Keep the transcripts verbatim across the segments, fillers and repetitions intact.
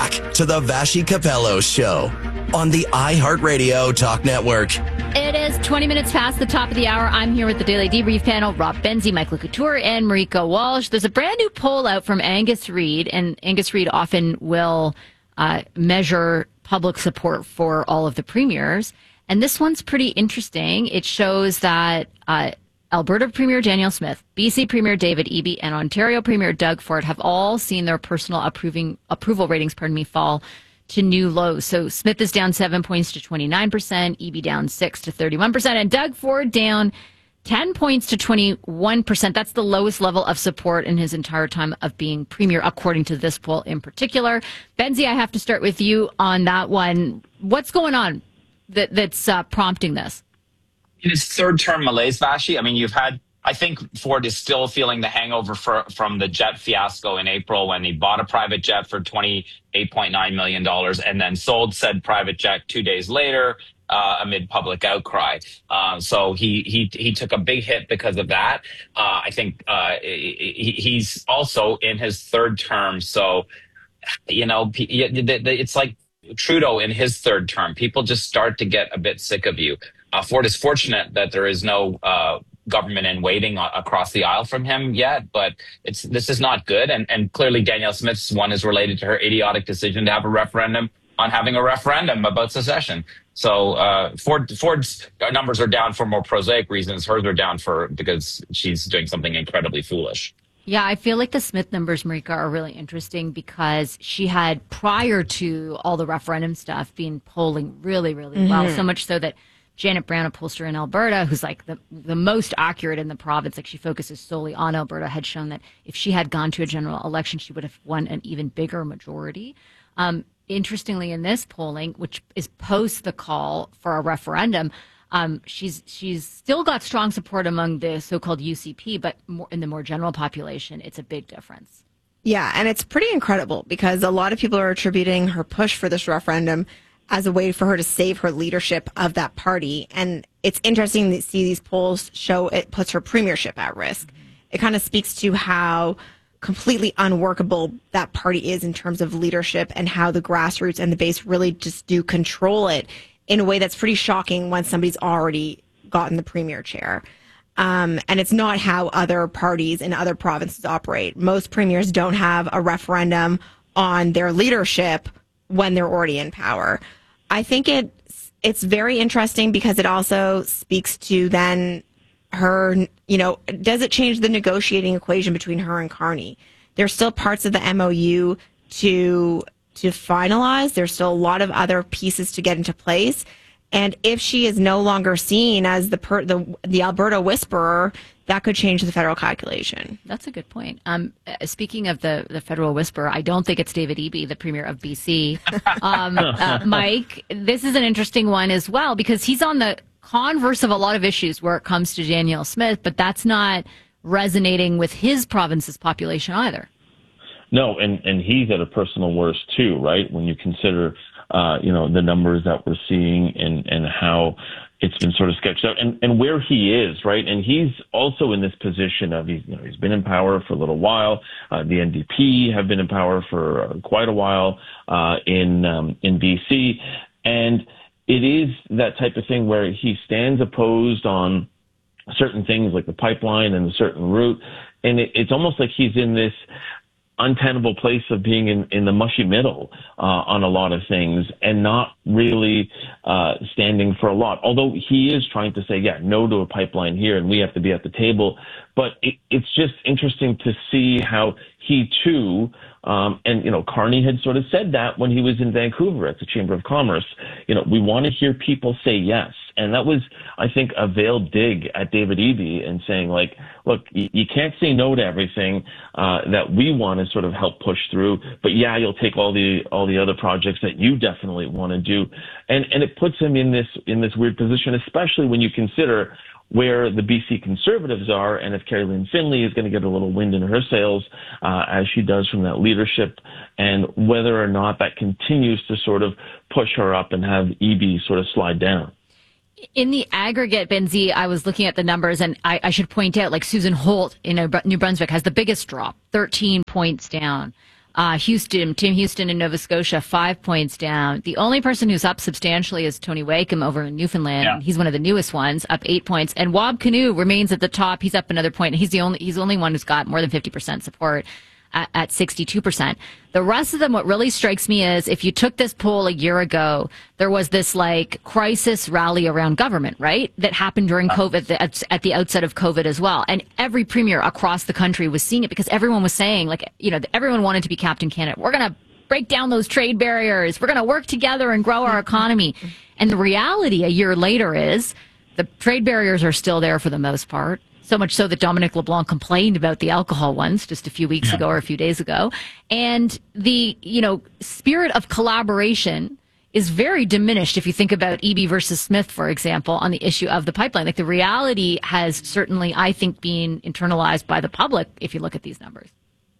back to the Vassy Capello Show on the iHeartRadio Talk Network. It is twenty minutes past the top of the hour. I'm here with the Daily Debrief panel, Rob Benzie, Michael Couture, and Marika Walsh. There's a brand new poll out from Angus Reid, and Angus Reid often will uh, measure public support for all of the premiers. And this one's pretty interesting. It shows that uh, Alberta Premier Danielle Smith, B C Premier David Eby, and Ontario Premier Doug Ford have all seen their personal approving approval ratings, pardon me, fall to new lows. So Smith is down seven points to twenty-nine percent, Eby down six to thirty-one percent, and Doug Ford down ten points to twenty-one percent. That's the lowest level of support in his entire time of being premier, according to this poll in particular. Benzie, I have to start with you on that one. What's going on that, that's uh, prompting this? In his third term malaise, Vassy, I mean, you've had, I think Ford is still feeling the hangover for, from the jet fiasco in April when he bought a private jet for twenty-eight point nine million dollars and then sold said private jet two days later uh, amid public outcry. Uh, so he, he he took a big hit because of that. Uh, I think uh, he, he's also in his third term. So, you know, it's like Trudeau in his third term. People just start to get a bit sick of you. Uh, Ford is fortunate that there is no uh, government in waiting a- across the aisle from him yet, but it's this is not good. And, and clearly Danielle Smith's one is related to her idiotic decision to have a referendum on having a referendum about secession. So uh, Ford Ford's numbers are down for more prosaic reasons. Hers are down for because she's doing something incredibly foolish. Yeah, I feel like the Smith numbers, Marika, are really interesting because she had, prior to all the referendum stuff, been polling really, really mm-hmm. well, so much so that Janet Brown, a pollster in Alberta, who's like the, the most accurate in the province, like she focuses solely on Alberta, had shown that if she had gone to a general election, she would have won an even bigger majority. Um, interestingly, in this polling, which is post the call for a referendum, um, she's she's still got strong support among the so-called U C P, but more, in the more general population, it's a big difference. Yeah, and it's pretty incredible because a lot of people are attributing her push for this referendum as a way for her to save her leadership of that party. And it's interesting to see these polls show it puts her premiership at risk. Mm-hmm. It kind of speaks to how completely unworkable that party is in terms of leadership and how the grassroots and the base really just do control it in a way that's pretty shocking when somebody's already gotten the premier chair. Um, and it's not how other parties in other provinces operate. Most premiers don't have a referendum on their leadership when they're already in power. I think it it's very interesting because it also speaks to then her, you know, does it change the negotiating equation between her and Carney? There's still parts of the M O U to to finalize. There's still a lot of other pieces to get into place. And if she is no longer seen as the per, the the Alberta whisperer, that could change the federal calculation. That's a good point. Um, speaking of the, the federal whisperer, I don't think it's David Eby, the premier of B C. Um, uh, Mike, this is an interesting one as well because he's on the converse of a lot of issues where it comes to Danielle Smith, but that's not resonating with his province's population either. No, and, and he's at a personal worst too, right? When you consider, uh, you know, the numbers that we're seeing and, and how it's been sort of sketched out and, and where he is, right? And he's also in this position of, he's, you know, he's been in power for a little while. Uh, the N D P have been in power for uh, quite a while uh, in um, in B C. And it is that type of thing where he stands opposed on certain things like the pipeline and a certain route. And it, it's almost like he's in this untenable place of being in, in the mushy middle uh, on a lot of things and not really uh, standing for a lot. Although he is trying to say, yeah, no to a pipeline here and we have to be at the table. But it, it's just interesting to see how he too, um, and, you know, Carney had sort of said that when he was in Vancouver at the Chamber of Commerce. You know, we want to hear people say yes. And that was, I think, a veiled dig at David Eby and saying, like, look, you, you can't say no to everything uh, that we want to sort of help push through. But, yeah, you'll take all the all the other projects that you definitely want to do. And and it puts him in this in this weird position, especially when you consider where the B C Conservatives are, and if Carrie-Lynne Finley is going to get a little wind in her sails, uh, as she does from that leadership, and whether or not that continues to sort of push her up and have Eby sort of slide down. In the aggregate, Benzie, I was looking at the numbers, and I, I should point out, like Susan Holt in New Brunswick has the biggest drop, thirteen points down. Uh, Houston, Tim Houston in Nova Scotia, five points down. The only person who's up substantially is Tony Wakeham over in Newfoundland. Yeah. He's one of the newest ones, up eight points. And Wab Canoe remains at the top. He's up another point. He's the only he's the only one who's got more than fifty percent support at, at sixty-two percent. The rest of them, what really strikes me is if you took this poll a year ago, there was this like crisis rally around government, right? That happened during COVID, at, at the outset of COVID as well. And every premier across the country was seeing it because everyone was saying, like, you know, everyone wanted to be Captain Canada. We're going to break down those trade barriers. We're going to work together and grow our economy. And the reality a year later is the trade barriers are still there for the most part. So much so that Dominic LeBlanc complained about the alcohol ones just a few weeks Yeah. ago or a few days ago. And the, you know, spirit of collaboration is very diminished if you think about E B versus Smith, for example, on the issue of the pipeline. Like the reality has certainly, I think, been internalized by the public if you look at these numbers.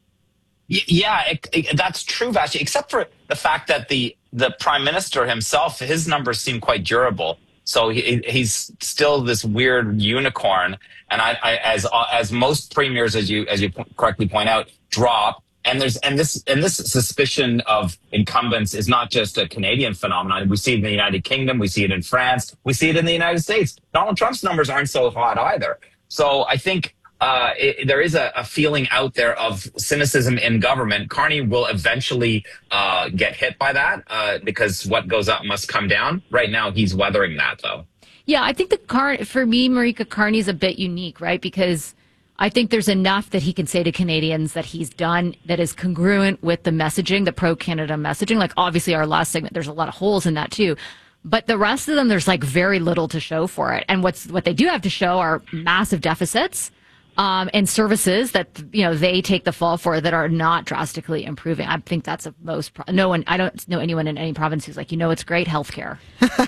Y- Yeah, it, it, that's true, Vashi, except for the fact that the, the prime minister himself, his numbers seem quite durable. So he, he's still this weird unicorn. And I, I as as most premiers, as you as you correctly point out, drop. And there's and this and this suspicion of incumbents is not just a Canadian phenomenon. We see it in the United Kingdom, we see it in France, we see it in the United States. Donald Trump's numbers aren't so hot either. So I think uh, it, there is a, a feeling out there of cynicism in government. Carney will eventually uh, get hit by that uh, because what goes up must come down. Right now, he's weathering that, though. Yeah, I think the Car for me, Marika, Carney's a bit unique, right? Because I think there's enough that he can say to Canadians that he's done that is congruent with the messaging, the pro-Canada messaging. Like, obviously, our last segment, there's a lot of holes in that, too. But the rest of them, there's, like, very little to show for it. And what's what they do have to show are massive deficits um, and services that, you know, they take the fall for that are not drastically improving. I think that's a most pro- – no one – I don't know anyone in any province who's like, you know, it's great healthcare.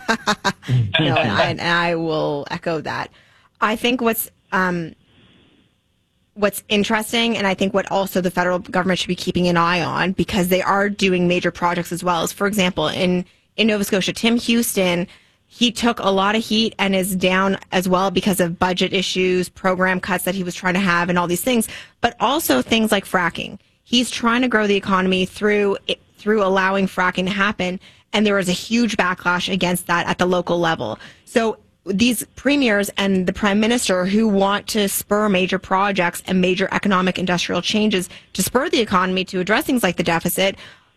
No, and I, and I will echo that. I think what's um, what's interesting, and I think what also the federal government should be keeping an eye on, because they are doing major projects as well, is, for example, in, in Nova Scotia, Tim Houston, he took a lot of heat and is down as well because of budget issues, program cuts that he was trying to have, and all these things, but also things like fracking. He's trying to grow the economy through through allowing fracking to happen. And there was a huge backlash against that at the local level. So these premiers and the prime minister who want to spur major projects and major economic industrial changes to spur the economy to address things like the deficit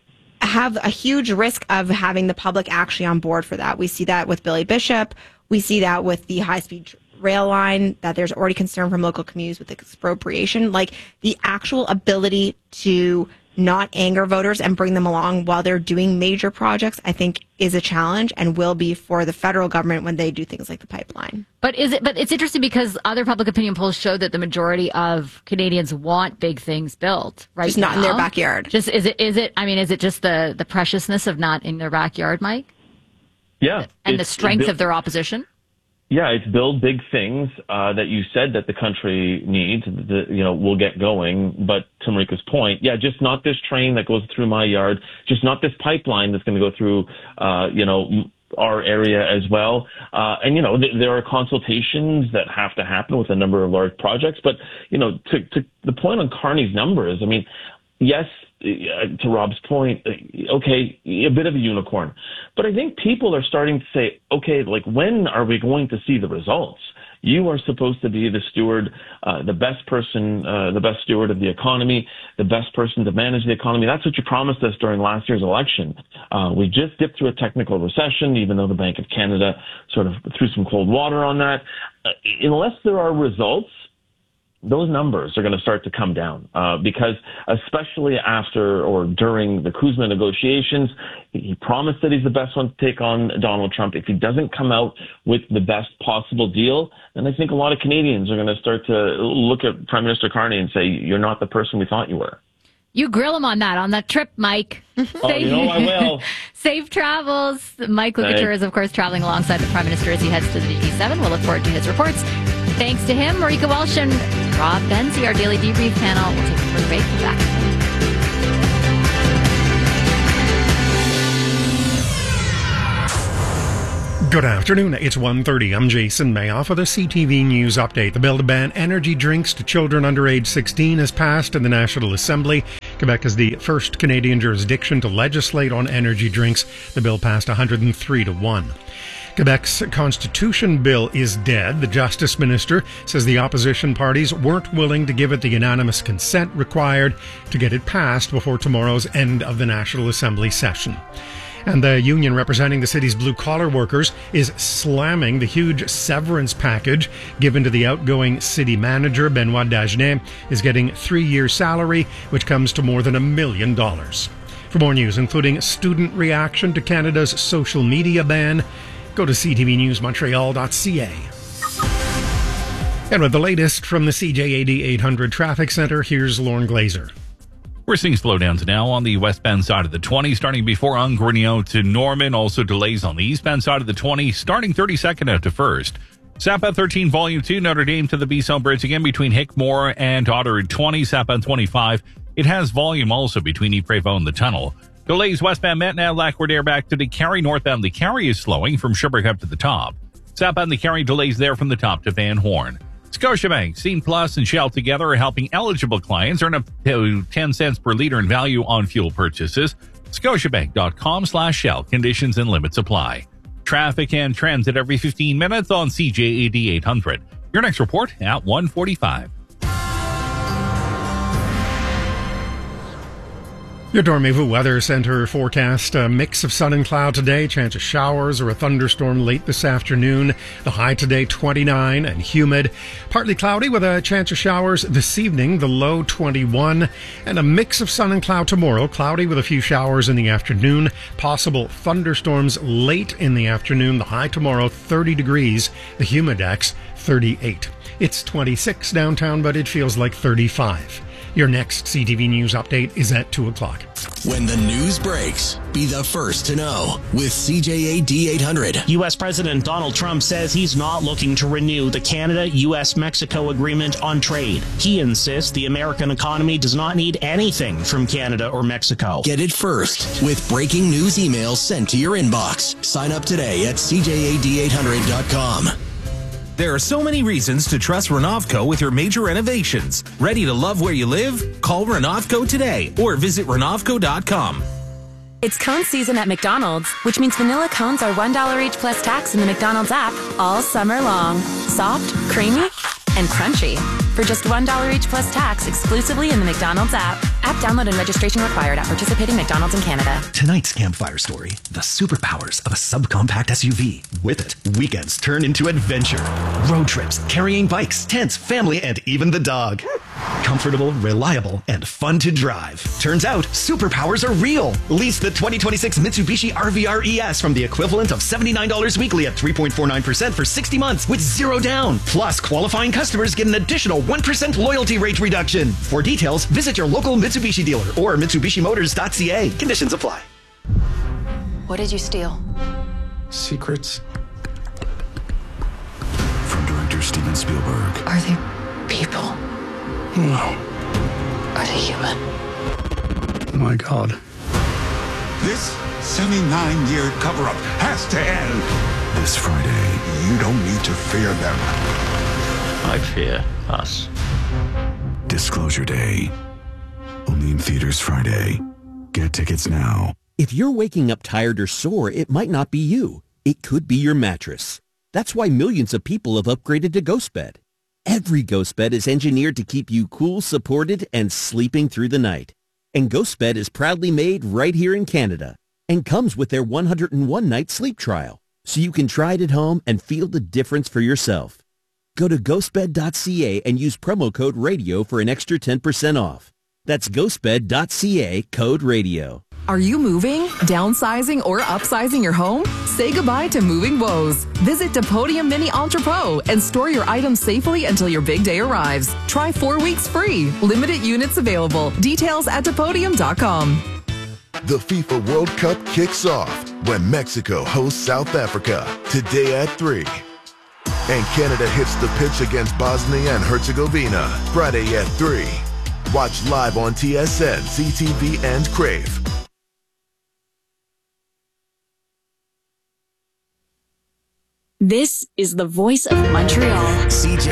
have a huge risk of having the public actually on board for that. We see that with Billy Bishop. We see that with the high-speed rail line, that there's already concern from local communities with expropriation. Like the actual ability to not anger voters and bring them along while they're doing major projects, I think is a challenge and will be for the federal government when they do things like the pipeline. But is it? But it's interesting because other public opinion polls show that the majority of Canadians want big things built, right? Just not now. in their backyard. Just is it? Is it? I mean, is it just the the preciousness of not in their backyard, Mike? Yeah. And the It's- strength it- of their opposition? Yeah, it's build big things uh, that you said that the country needs, that, you know, will get going. But to Marika's point, yeah, just not this train that goes through my yard, just not this pipeline that's going to go through, uh, you know, our area as well. Uh, and, you know, th- there are consultations that have to happen with a number of large projects. But, you know, to, to the point on Carney's numbers, I mean, yes, to Rob's point, okay, a bit of a unicorn. But I think people are starting to say, okay, like, when are we going to see the results? You are supposed to be the steward, uh, the best person, uh, the best steward of the economy, the best person to manage the economy. That's what you promised us during last year's election. Uh, we just dipped through a technical recession, even though the Bank of Canada sort of threw some cold water on that. Uh, unless there are results, those numbers are going to start to come down uh, because especially after or during the Kuzma negotiations, he promised that he's the best one to take on Donald Trump. If he doesn't come out with the best possible deal, then I think a lot of Canadians are going to start to look at Prime Minister Carney and say, you're not the person we thought you were. You grill him on that, on that trip, Mike. Oh, you know I will. Safe travels. Mike Lecouture is, of course, traveling alongside the Prime Minister as he heads to the G seven. We'll look forward to his reports. Thanks to him, Marika Walsh and Rob Benzie, our daily debrief panel. We'll take a quick break. We'll be back. Good afternoon. It's one thirty. I'm Jason Mayoff with a C T V News update. The bill to ban energy drinks to children under age sixteen has passed in the National Assembly. Quebec is the first Canadian jurisdiction to legislate on energy drinks. The bill passed one hundred three to one. Quebec's constitution bill is dead. The Justice Minister says the opposition parties weren't willing to give it the unanimous consent required to get it passed before tomorrow's end of the National Assembly session. And the union representing the city's blue-collar workers is slamming the huge severance package given to the outgoing city manager. Benoit Dagenet is getting three-year salary, which comes to more than a million dollars. For more news, including student reaction to Canada's social media ban, go to c t v news montreal dot c a. And with the latest from the C J A D eight hundred Traffic Center, here's Lauren Glazer. We're seeing slowdowns now on the westbound side of the twenty, starting before Ongrenio to Norman. Also delays on the eastbound side of the twenty, starting thirty-second out to First. Southbound thirteen, Volume two, Notre Dame to the Bisson Bridge again between Hickmore and Otter twenty. Southbound twenty-five, it has volume also between Yves Prévost and the tunnel. Delays westbound Maintenant, Lac-Roudère back to the Carry. Northbound the Carry is slowing from Sherbrooke up to the top. Southbound the Carry delays there from the top to Van Horn. Scotiabank, Scene Plus, and Shell together are helping eligible clients earn up to ten cents per liter in value on fuel purchases. Scotiabank.com slash Shell. Conditions and limits apply. Traffic and transit every fifteen minutes on C J A D eight hundred. Your next report at one forty-five. Your Dormez-vous Weather Center forecast, a mix of sun and cloud today, chance of showers or a thunderstorm late this afternoon. The high today twenty-nine and humid. Partly cloudy with a chance of showers this evening, the low twenty-one. And a mix of sun and cloud tomorrow, cloudy with a few showers in the afternoon. Possible thunderstorms late in the afternoon, the high tomorrow thirty degrees, the humidex thirty-eight. It's twenty-six downtown, but it feels like thirty-five. Your next C T V News update is at two o'clock. When the news breaks, be the first to know with C J A D eight hundred. U S President Donald Trump says he's not looking to renew the Canada-U S Mexico agreement on trade. He insists the American economy does not need anything from Canada or Mexico. Get it first with breaking news emails sent to your inbox. Sign up today at c j a d eight hundred dot com. There are so many reasons to trust Renovco with your major renovations. Ready to love where you live? Call Renovco today or visit renovco dot com. It's cone season at McDonald's, which means vanilla cones are one dollar each plus tax in the McDonald's app all summer long. Soft, creamy, and crunchy. For just one dollar each plus tax exclusively in the McDonald's app. App download and registration required at participating McDonald's in Canada. Tonight's campfire story, the superpowers of a subcompact S U V. With it, weekends turn into adventure. Road trips, carrying bikes, tents, family, and even the dog. Comfortable, reliable, and fun to drive. Turns out, superpowers are real. Lease the twenty twenty-six Mitsubishi R V R E S from the equivalent of seventy-nine dollars weekly at three point four nine percent for sixty months with zero down. Plus, qualifying customers get an additional one percent loyalty rate reduction. For details, visit your local Mitsubishi dealer or Mitsubishi Motors dot c a. Conditions apply. What did you steal? Secrets from director Steven Spielberg. Are they people? No. Are they human? My God. This seventy-nine-year cover-up has to end. This Friday. You don't need to fear them. I fear us. Disclosure Day. Only in theaters Friday. Get tickets now. If you're waking up tired or sore, it might not be you. It could be your mattress. That's why millions of people have upgraded to GhostBed. Every GhostBed is engineered to keep you cool, supported, and sleeping through the night. And GhostBed is proudly made right here in Canada and comes with their one hundred one night sleep trial, so you can try it at home and feel the difference for yourself. Go to ghost bed dot c a and use promo code RADIO for an extra ten percent off. That's ghost bed dot c a, code RADIO. Are you moving, downsizing, or upsizing your home? Say goodbye to moving woes. Visit Depodium Mini Entrepot and store your items safely until your big day arrives. Try four weeks free. Limited units available. Details at depodium dot com. The FIFA World Cup kicks off when Mexico hosts South Africa today at three. And Canada hits the pitch against Bosnia and Herzegovina Friday at three. Watch live on T S N, C T V, and Crave. This is the voice of Montreal. C J